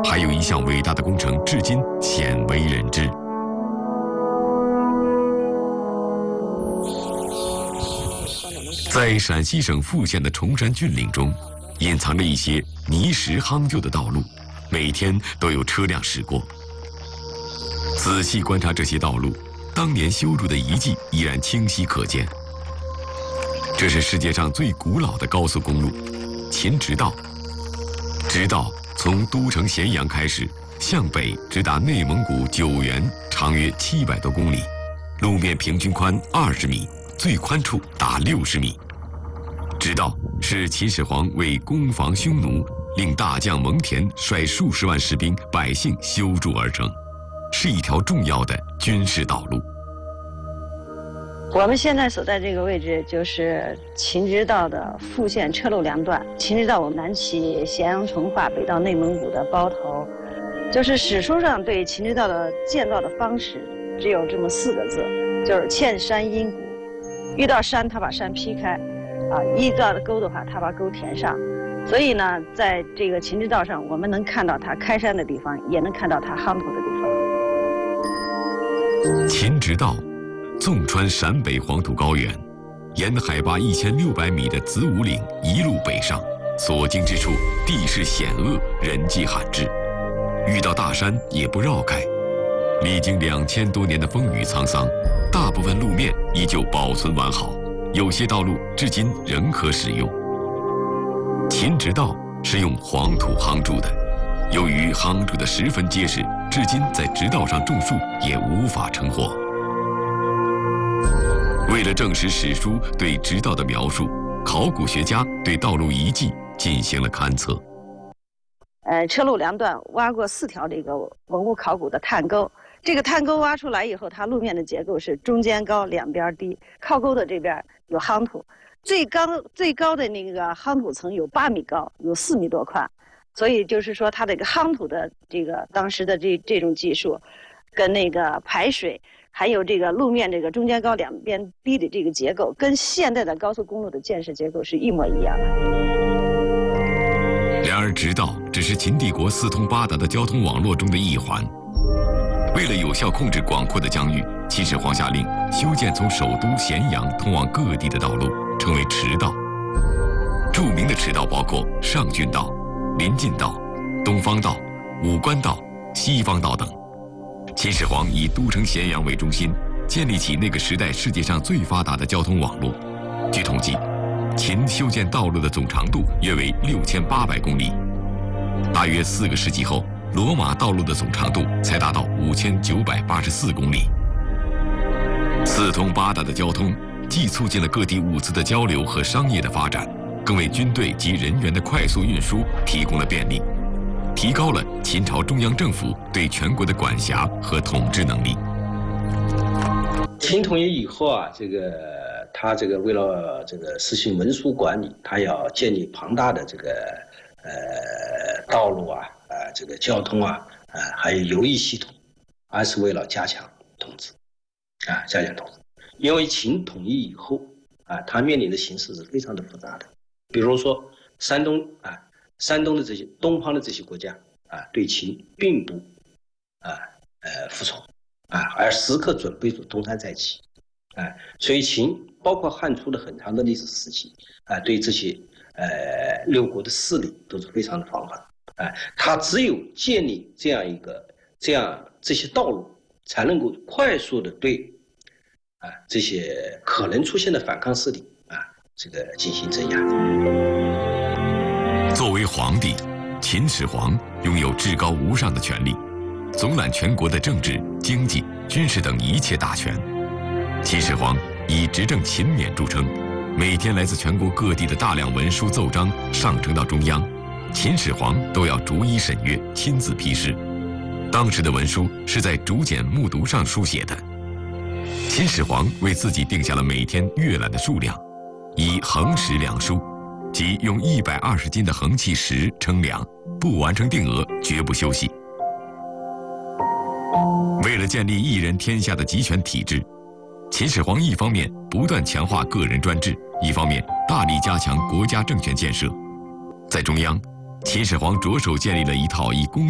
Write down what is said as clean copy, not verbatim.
还有一项伟大的工程至今鲜为人知。在陕西省富县的崇山峻岭中，隐藏着一些泥石夯旧的道路，每天都有车辆驶过。仔细观察这些道路，当年修筑的遗迹依然清晰可见。这是世界上最古老的高速公路——秦直道。直道从都城咸阳开始，向北直达内蒙古九原，长约700多公里，路面平均宽20米，最宽处达60米。直道是秦始皇为攻防匈奴，令大将蒙恬率数十万士兵、百姓修筑而成，是一条重要的军事道路。 我们现在所在这个位置就是秦直道的富县车路2段。秦直道我们南起咸阳从化，北到内蒙古的包头，就是史书上对秦直道的建造的方式只有这么4个字，就是嵌山阴谷。遇到山，他把山劈开，遇到沟的话，他把沟填上。所以呢，在这个秦直道上，我们能看到它开山的地方，也能看到它夯土的地方。 秦直道纵穿陕北黄土高原，沿海拔1600米的子午岭一路北上，所经之处地势险恶，人迹罕至，遇到大山也不绕开。历经2000多年的风雨沧桑，大部分路面依旧保存完好，有些道路至今仍可使用。秦直道是用黄土夯筑的，由于夯筑的十分结实，至今在直道上种树也无法成祸。为了证实史书对直道的描述，考古学家对道路遗迹进行了勘测。 车路2段挖过4条这个文物考古的探沟。这个探沟挖出来以后，它路面的结构是中间高，两边低。靠沟的这边有夯土，最高的那个夯土层有8米高，有4米多宽。所以就是说，它这个夯土的这个当时的这种技术，跟那个排水。还有这个路面这个中间高两边低的这个结构，跟现代的高速公路的建设结构是一模一样的。 然而，直道只是秦帝国4通8达的交通网络中的一环。为了有效控制广阔的疆域，秦始皇下令修建从首都咸阳通往各地的道路，称为驰道。著名的驰道包括上郡道、临晋道、东方道、武关道、西方道等。秦始皇以都城咸阳为中心，建立起那个时代世界上最发达的交通网络。据统计，秦修建道路的总长度约为6800公里。大约4个世纪后，罗马道路的总长度才达到5984公里。4通8达的交通，既促进了各地物资的交流和商业的发展，更为军队及人员的快速运输提供了便利。提高了秦朝中央政府对全国的管辖和统治能力。 秦统一以后啊，他为了实行文书管理，他要建立庞大的道路啊，交通啊，还有邮驿系统，而是为了加强统治，加强统治。因为秦统一以后啊，他面临的形势是非常的复杂的，比如说山东的这些东方的这些国家对秦并不服从而时刻准备着东山再起所以秦包括汉初的很长的历史时期对这些六国的势力都是非常的防范他只有建立这些道路，才能够快速的对这些可能出现的反抗势力进行镇压。 作为皇帝，秦始皇拥有至高无上的权力，总揽全国的政治、经济、军事等一切大权。秦始皇以执政勤勉著称，每天来自全国各地的大量文书奏章上呈到中央，秦始皇都要逐一审阅，亲自批示。当时的文书是在竹简木牍上书写的。秦始皇为自己定下了每天阅览的数量，以衡石量书。即用120斤的衡器石称量，不完成定额绝不休息。为了建立一人天下的集权体制，秦始皇一方面不断强化个人专制，一方面大力加强国家政权建设。在中央，秦始皇着手建立了一套以公